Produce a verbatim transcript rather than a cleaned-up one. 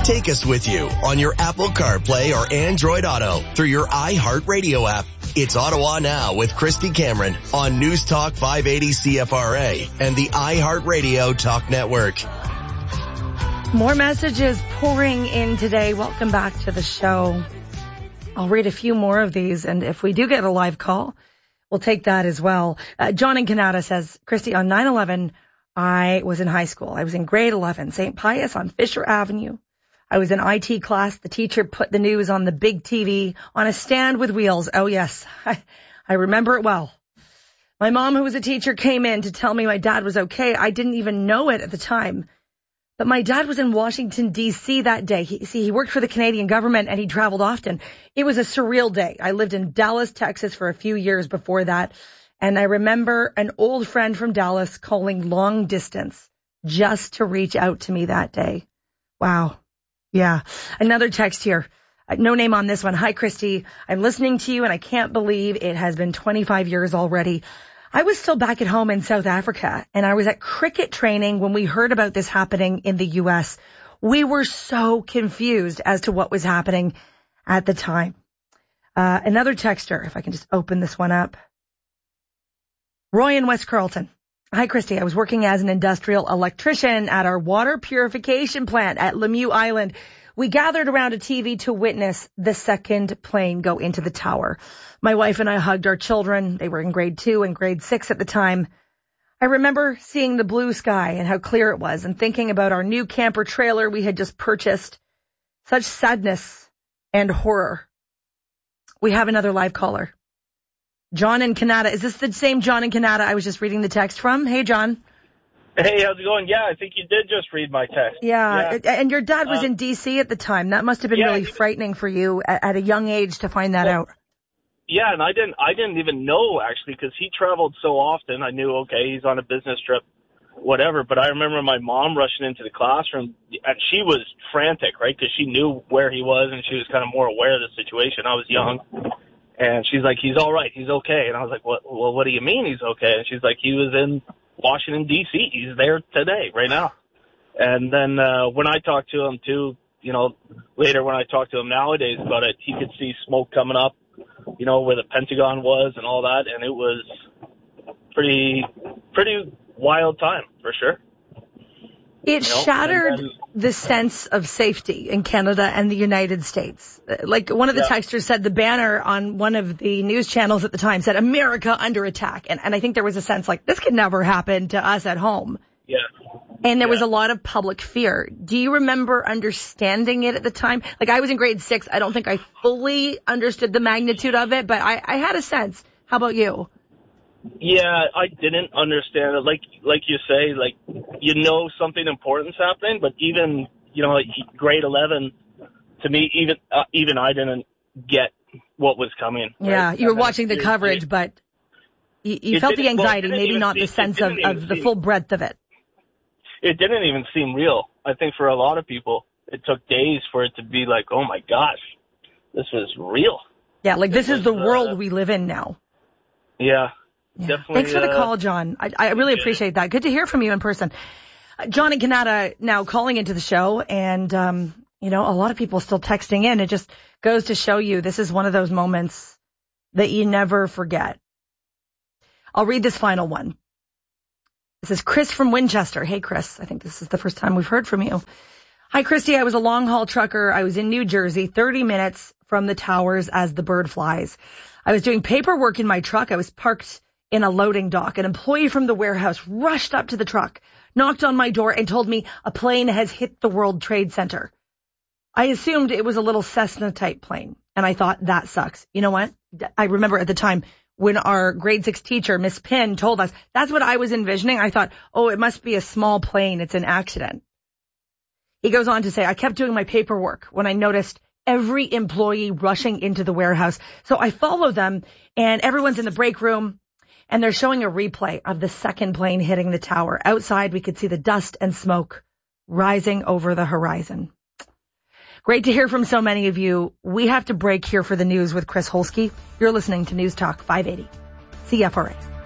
Take us with you on your Apple CarPlay or Android Auto through your iHeartRadio app. It's Ottawa Now with Christy Cameron on News Talk five eighty C F R A and the iHeartRadio Talk Network. More messages pouring in today. Welcome back to the show. I'll read a few more of these, and if we do get a live call, we'll take that as well. Uh, John in Canada says, Christy, on nine eleven, I was in high school. I was in grade eleven, Saint Pius on Fisher Avenue. I was in I T class. The teacher put the news on the big T V on a stand with wheels. Oh, yes, I, I remember it well. My mom, who was a teacher, came in to tell me my dad was okay. I didn't even know it at the time. But my dad was in Washington, D C that day. He, see, he worked for the Canadian government and he traveled often. It was a surreal day. I lived in Dallas, Texas for a few years before that. And I remember an old friend from Dallas calling long distance just to reach out to me that day. Wow. Yeah. Another text here. No name on this one. Hi, Christy. I'm listening to you and I can't believe it has been twenty-five years already. I was still back at home in South Africa and I was at cricket training when we heard about this happening in the U S. We were so confused as to what was happening at the time. Uh, another texter, if I can just open this one up. Roy in West Carleton. Hi, Christy. I was working as an industrial electrician at our water purification plant at Lemieux Island. We gathered around a T V to witness the second plane go into the tower. My wife and I hugged our children. They were in grade two and grade six at the time. I remember seeing the blue sky and how clear it was and thinking about our new camper trailer we had just purchased. Such sadness and horror. We have another live caller. John in Canada. Is this the same John in Canada I was just reading the text from? Hey, John. Hey, how's it going? Yeah, I think you did just read my text. Yeah, yeah. And your dad was um, in D C at the time. That must have been yeah, really frightening for you at, at a young age to find that well, out. Yeah, and I didn't I didn't even know, actually, because he traveled so often. I knew, okay, he's on a business trip, whatever. But I remember my mom rushing into the classroom, and she was frantic, right, because she knew where he was, and she was kind of more aware of the situation. I was young. And she's like, he's all right, he's okay. And I was like, what, well, what do you mean he's okay? And she's like, he was in Washington, D C He's there today, right now. And then uh, when I talked to him, too, you know, later when I talked to him nowadays about it, he could see smoke coming up, you know, where the Pentagon was and all that. And it was pretty, pretty wild time, for sure. It you know? shattered then, the sense of safety in Canada and the United States. Like one of the yeah. texters said, the banner on one of the news channels at the time said, America under attack. And, and I think there was a sense like, this could never happen to us at home. Yeah. And there yeah. was a lot of public fear. Do you remember understanding it at the time? Like I was in grade six. I don't think I fully understood the magnitude of it, but I, I had a sense. How about you? Yeah, I didn't understand it. Like, like you say, like, you know something important's happening, but even, you know, like grade eleven, to me, even, uh, even I didn't get what was coming. Right? Yeah, you were and watching the coverage, it, but you, you felt the anxiety, well, maybe not seem, the sense of, of the seem, full breadth of it. It didn't even seem real. I think for a lot of people, it took days for it to be like, oh my gosh, this was real. Yeah, like this it is was, the world uh, we live in now. Yeah. Yeah. Thanks for the call, John. I, I really appreciate that. Good to hear from you in person. Uh, John in Canada now calling into the show, and, um, you know, a lot of people still texting in. It just goes to show you this is one of those moments that you never forget. I'll read this final one. This is Chris from Winchester. Hey, Chris. I think this is the first time we've heard from you. Hi, Christy. I was a long-haul trucker. I was in New Jersey, thirty minutes from the towers as the bird flies. I was doing paperwork in my truck. I was parked in a loading dock. An employee from the warehouse rushed up to the truck, knocked on my door, and told me a plane has hit the World Trade Center. I assumed it was a little Cessna-type plane, and I thought, that sucks. You know what? I remember at the time when our grade six teacher, Miss Pinn, told us, that's what I was envisioning. I thought, oh, it must be a small plane. It's an accident. He goes on to say, I kept doing my paperwork when I noticed every employee rushing into the warehouse. So I follow them, and everyone's in the break room. And they're showing a replay of the second plane hitting the tower. Outside, we could see the dust and smoke rising over the horizon. Great to hear from so many of you. We have to break here for the news with Chris Holsky. You're listening to News Talk five eighty C F R A.